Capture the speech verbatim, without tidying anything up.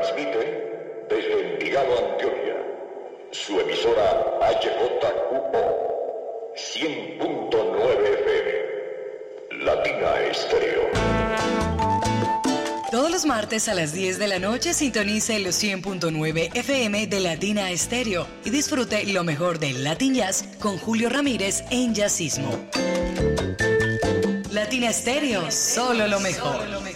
Transmite desde Envigado, Antioquia, su emisora H J Q O cien punto nueve F M, Latina Estéreo. Todos los martes a las diez de la noche sintonice los cien punto nueve F M de Latina Estéreo y disfrute lo mejor del Latin Jazz con Julio Ramírez en Jazzismo. Latina Estéreo, solo lo mejor.